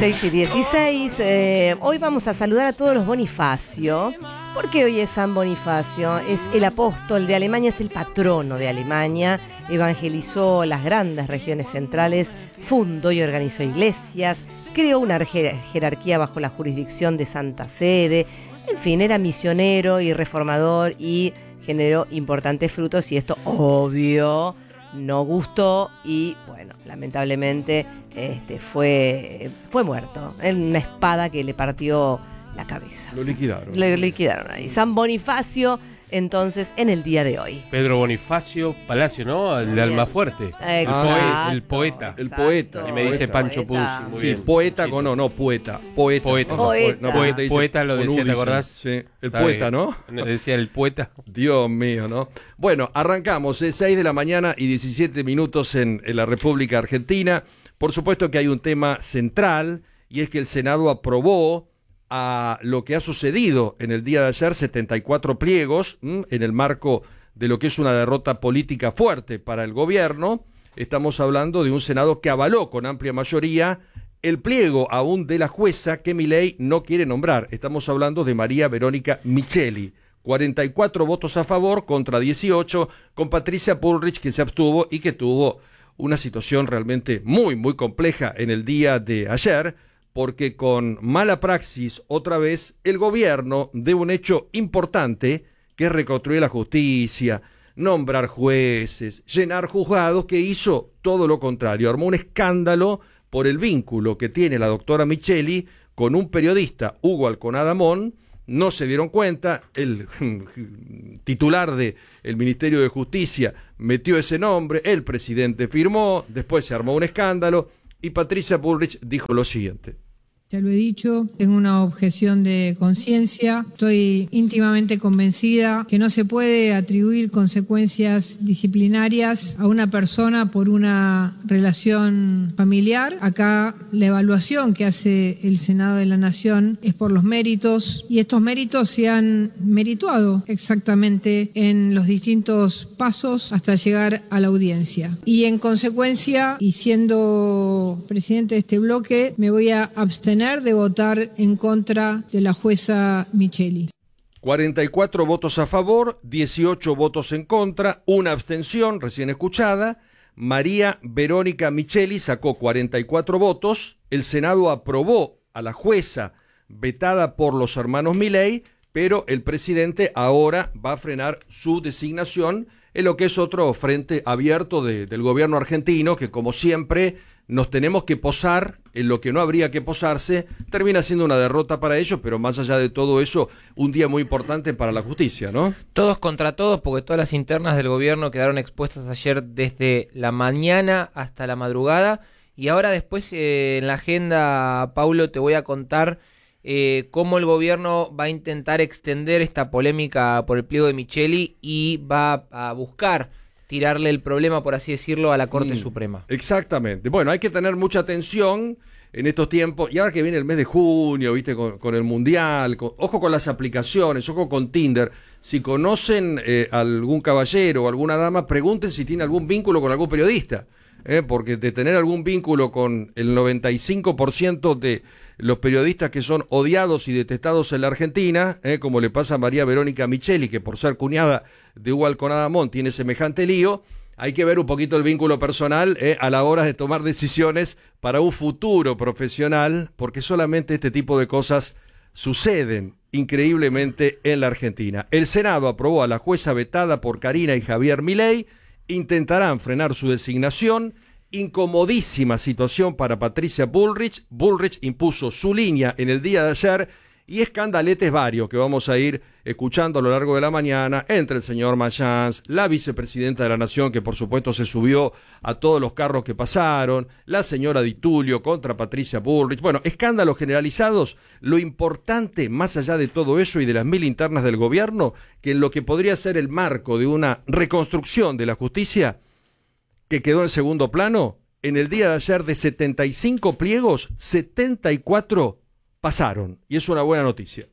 6:16. Hoy vamos a saludar a todos los Bonifacio. ¿Por qué hoy es San Bonifacio? Es el apóstol de Alemania, es el patrono de Alemania. Evangelizó las grandes regiones centrales, fundó y organizó iglesias, creó una jerarquía bajo la jurisdicción de Santa Sede. En fin, era misionero y reformador y generó importantes frutos, y esto, obvio, no gustó y, bueno, lamentablemente fue muerto en una espada que le partió la cabeza. Lo liquidaron. Lo liquidaron ahí. San Bonifacio, entonces, en el día de hoy. Pedro Bonifacio Palacio, ¿no? El de Almafuerte. Exacto, El poeta. El poeta. Y me dice Pancho Puzzi. Muy Sí, bien. poeta con no poeta. Poeta. Poeta ¿te acordás? Sí, el ¿Sabe? poeta, ¿no? Decía el poeta. Dios mío, ¿no? Bueno, arrancamos, 6 de la mañana y 17 minutos en la República Argentina. Por supuesto que hay un tema central, y es que el Senado aprobó a lo que ha sucedido en el día de ayer, 74 pliegos, en el marco de lo que es una derrota política fuerte para el gobierno. Estamos hablando de un Senado que avaló con amplia mayoría el pliego aún de la jueza que Milei no quiere nombrar. Estamos hablando de María Verónica Micheli. 44 votos a favor contra 18, con Patricia Bullrich, que se abstuvo y que tuvo una situación realmente muy, muy compleja en el día de ayer, porque con mala praxis, otra vez, el gobierno de un hecho importante, que es reconstruir la justicia, nombrar jueces, llenar juzgados, que hizo todo lo contrario. Armó un escándalo por el vínculo que tiene la doctora Micheli con un periodista, Hugo Alconada-Amón. No se dieron cuenta, el titular del Ministerio de Justicia metió ese nombre, el presidente firmó, después se armó un escándalo, y Patricia Bullrich dijo lo siguiente. Ya lo he dicho, tengo una objeción de conciencia. Estoy íntimamente convencida que no se puede atribuir consecuencias disciplinarias a una persona por una relación familiar. Acá la evaluación que hace el Senado de la Nación es por los méritos, y estos méritos se han merituado exactamente en los distintos pasos hasta llegar a la audiencia. Y en consecuencia, y siendo presidente de este bloque, me voy a abstener de votar en contra de la jueza Micheli. 44 votos a favor, 18 votos en contra, una abstención recién escuchada. María Verónica Micheli sacó 44 votos. El Senado aprobó a la jueza vetada por los hermanos Milei, pero el presidente ahora va a frenar su designación en lo que es otro frente abierto del gobierno argentino, que, como siempre, nos tenemos que posar en lo que no habría que posarse. Termina siendo una derrota para ellos, pero más allá de todo eso, un día muy importante para la justicia, ¿no? Todos contra todos, porque todas las internas del gobierno quedaron expuestas ayer desde la mañana hasta la madrugada, y ahora después en la agenda, Paulo, te voy a contar cómo el gobierno va a intentar extender esta polémica por el pliego de Micheli y va a buscar tirarle el problema, por así decirlo, a la Corte Suprema. Exactamente. Bueno, hay que tener mucha atención en estos tiempos, y ahora que viene el mes de junio, viste, con el Mundial, ojo con las aplicaciones, ojo con Tinder. Si conocen algún caballero o alguna dama, pregunten si tiene algún vínculo con algún periodista, porque de tener algún vínculo con el 95% de los periodistas que son odiados y detestados en la Argentina, como le pasa a María Verónica Micheli, que por ser cuñada de Hugo Alconada-Amón tiene semejante lío. Hay que ver un poquito el vínculo personal a la hora de tomar decisiones para un futuro profesional, porque solamente este tipo de cosas suceden increíblemente en la Argentina. El Senado aprobó a la jueza vetada por Karina y Javier Milei. Intentarán frenar su designación. Incomodísima situación para Patricia Bullrich. Bullrich impuso su línea en el día de ayer, y escandaletes varios que vamos a ir escuchando a lo largo de la mañana entre el señor Mayans, la vicepresidenta de la Nación, que por supuesto se subió a todos los carros que pasaron, la señora Di Tulio contra Patricia Bullrich. Bueno, escándalos generalizados. Lo importante, más allá de todo eso y de las mil internas del gobierno, que en lo que podría ser el marco de una reconstrucción de la justicia, que quedó en segundo plano, en el día de ayer de 75 pliegos, 74 pasaron, y es una buena noticia.